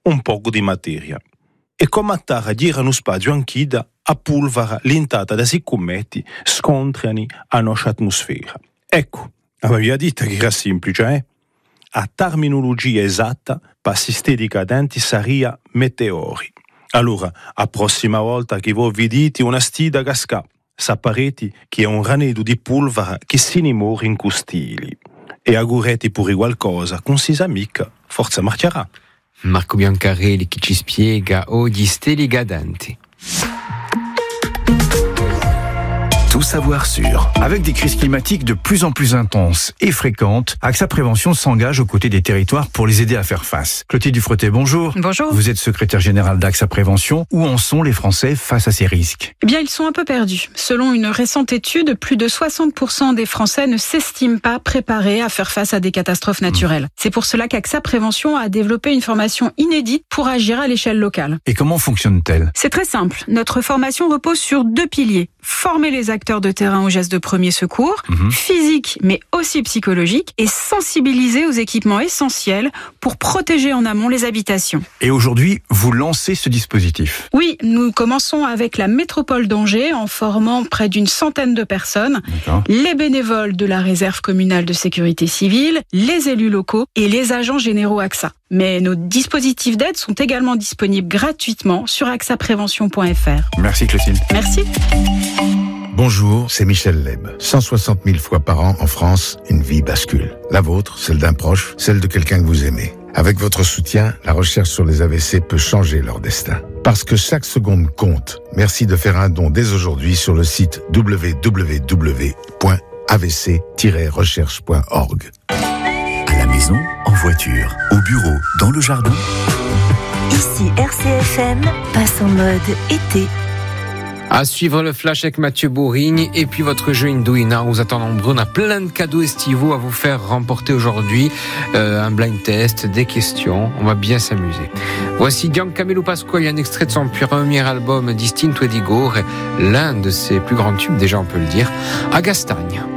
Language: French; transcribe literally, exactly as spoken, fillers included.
un poco di materia. E come a dire uno spazio anch'ida a pulvera l'intata da siccumetti scontrano a nostra atmosfera. Ecco, avevo detto che era semplice, eh? A terminologia esatta, per sistemi cadenti sarebbe meteori. Allora, a prossima volta che voi vi dite una stida cascà, saprete che è un ranedo di pulvera che si ne muore in costili. E augureti pure qualcosa, con si amica, forza marcherà. Marco Biancarelli che ci spiega oggi steli cadenti. Tout savoir sur. Avec des crises climatiques de plus en plus intenses et fréquentes, AXA Prévention s'engage aux côtés des territoires pour les aider à faire face. Clotilde Dufretet, bonjour. Bonjour. Vous êtes secrétaire générale d'AXA Prévention. Où en sont les Français face à ces risques ? Eh bien, ils sont un peu perdus. Selon une récente étude, plus de soixante pour cent des Français ne s'estiment pas préparés à faire face à des catastrophes naturelles. Mmh. C'est pour cela qu'AXA Prévention a développé une formation inédite pour agir à l'échelle locale. Et comment fonctionne-t-elle ? C'est très simple. Notre formation repose sur deux piliers. Former les acteurs de terrain aux gestes de premier secours, mmh. physiques mais aussi psychologiques, et sensibiliser aux équipements essentiels pour protéger en amont les habitations. Et aujourd'hui, vous lancez ce dispositif ? Oui, nous commençons avec la métropole d'Angers en formant près d'une centaine de personnes, D'accord. les bénévoles de la réserve communale de sécurité civile, les élus locaux et les agents généraux AXA. Mais nos dispositifs d'aide sont également disponibles gratuitement sur axa prévention point f r. Merci Clotilde. Merci. Bonjour, c'est Michel Leb. cent soixante mille fois par an en France, une vie bascule. La vôtre, celle d'un proche, celle de quelqu'un que vous aimez. Avec votre soutien, la recherche sur les A V C peut changer leur destin. Parce que chaque seconde compte. Merci de faire un don dès aujourd'hui sur le site w w w point a v c tiret recherche point org. À la maison, en voiture, au bureau, dans le jardin. Ici R C F M, passe en mode été. À suivre le flash avec Mathieu Bourrigne et puis votre jeu Indouina. On vous attend nombreux. On a plein de cadeaux estivaux à vous faire remporter aujourd'hui. Euh, un blind test, des questions. On va bien s'amuser. Voici Giancarlo Pasquale, un extrait de son premier album Distinto e Digore, l'un de ses plus grands tubes, déjà on peut le dire, à Gastagne.